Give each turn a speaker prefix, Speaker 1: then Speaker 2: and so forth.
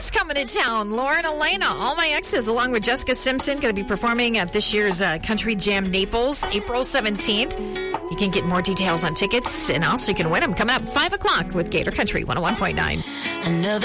Speaker 1: Ex coming to town. Lauren Elena, All My Exes, along with Jessica Simpson, going to be performing at this year's Country Jam Naples, April 17th. You can get more details on tickets, and also you can win them coming up 5 o'clock with Gator Country 101.9.
Speaker 2: Another